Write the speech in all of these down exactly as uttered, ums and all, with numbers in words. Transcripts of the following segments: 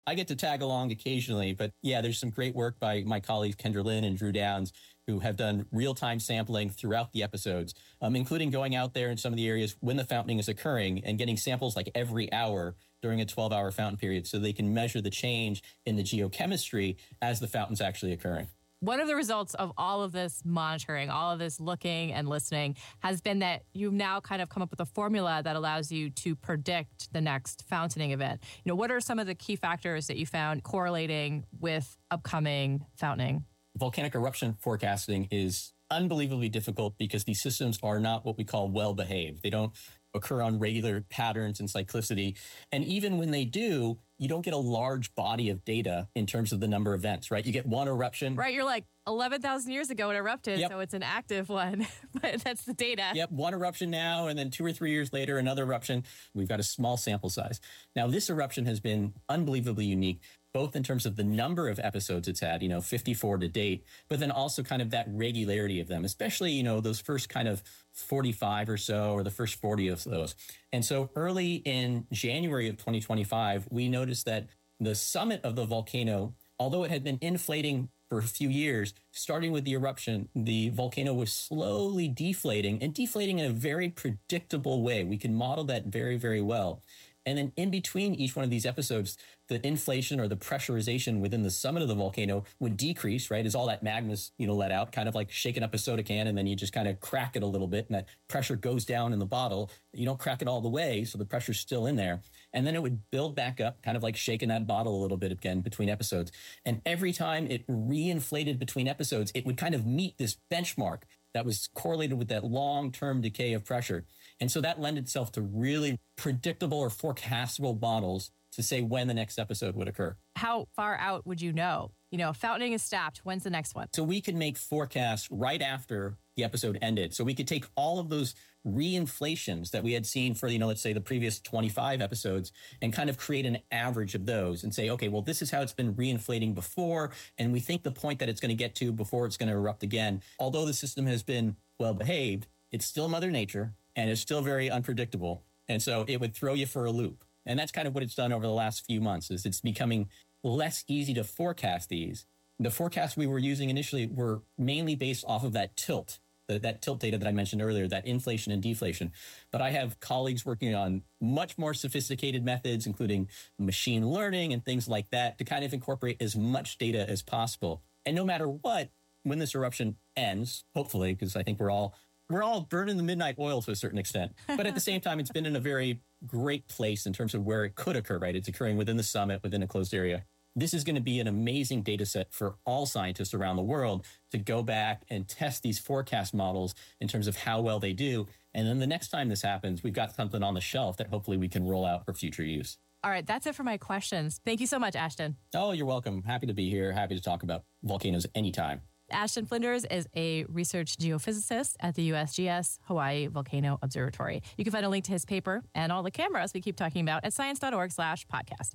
I get to tag along occasionally, but yeah, there's some great work by my colleagues Kendra Lynn and Drew Downs, who have done real-time sampling throughout the episodes, um, including going out there in some of the areas when the fountaining is occurring and getting samples like every hour during a twelve-hour fountain period so they can measure the change in the geochemistry as the fountain's actually occurring. One of the results of all of this monitoring, all of this looking and listening, has been that you've now kind of come up with a formula that allows you to predict the next fountaining event. You know, what are some of the key factors that you found correlating with upcoming fountaining? Volcanic eruption forecasting is unbelievably difficult because these systems are not what we call well-behaved. They don't occur on regular patterns and cyclicity. And even when they do, you don't get a large body of data in terms of the number of events, right? You get one eruption. Right. You're like eleven thousand years ago it erupted, yep. So it's an active one, but that's the data. Yep. One eruption now, and then two or three years later, another eruption. We've got a small sample size. Now, this eruption has been unbelievably unique, both in terms of the number of episodes it's had, you know, fifty-four to date, but then also kind of that regularity of them, especially, you know, those first kind of forty-five or so, or the first forty of those. And so early in January of twenty twenty-five, we noticed that the summit of the volcano, although it had been inflating for a few years, starting with the eruption, the volcano was slowly deflating and deflating in a very predictable way. We can model that very, very well. And then in between each one of these episodes, the inflation or the pressurization within the summit of the volcano would decrease, right? As all that magma's, you know, let out, kind of like shaking up a soda can, and then you just kind of crack it a little bit and that pressure goes down in the bottle. You don't crack it all the way, so the pressure's still in there. And then it would build back up, kind of like shaking that bottle a little bit again between episodes. And every time it reinflated between episodes, it would kind of meet this benchmark that was correlated with that long-term decay of pressure. And so that lent itself to really predictable or forecastable models to say when the next episode would occur. How far out would you know? You know, fountaining is stopped. When's the next one? So we could make forecasts right after the episode ended. So we could take all of those reinflations that we had seen for, you know, let's say the previous twenty-five episodes and kind of create an average of those and say, okay, well, this is how it's been reinflating before. And we think the point that it's going to get to before it's going to erupt again. Although the system has been well behaved, it's still Mother Nature and it's still very unpredictable. And so it would throw you for a loop. And that's kind of what it's done over the last few months, is it's becoming less easy to forecast these. The forecasts we were using initially were mainly based off of that tilt, the, that tilt data that I mentioned earlier, that inflation and deflation. But I have colleagues working on much more sophisticated methods, including machine learning and things like that, to kind of incorporate as much data as possible. And no matter what, when this eruption ends, hopefully, because I think we're all we're all burning the midnight oil to a certain extent. But at the same time, it's been in a very great place in terms of where it could occur, right? It's occurring within the summit, within a closed area. This is going to be an amazing data set for all scientists around the world to go back and test these forecast models in terms of how well they do. And then the next time this happens, we've got something on the shelf that hopefully we can roll out for future use. All right, that's it for my questions. Thank you so much, Ashton. Oh, you're welcome. Happy to be here. Happy to talk about volcanoes anytime. Ashton Flinders is a research geophysicist at the U S G S Hawaii Volcano Observatory. You can find a link to his paper and all the cameras we keep talking about at science.org slash podcast.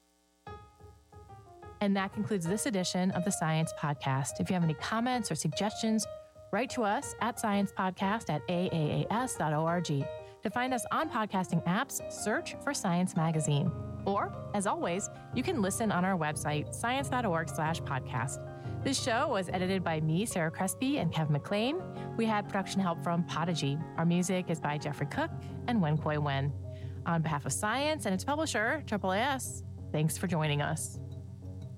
And that concludes this edition of the Science Podcast. If you have any comments or suggestions, write to us at sciencepodcast at a a a s dot org. To find us on podcasting apps, search for Science Magazine. Or, as always, you can listen on our website, science.org slash podcast. This show was edited by me, Sarah Crespi, and Kevin McLean. We had production help from Podigy. Our music is by Jeffrey Cook and Wen Koi Wen. On behalf of Science and its publisher, A A A S, thanks for joining us.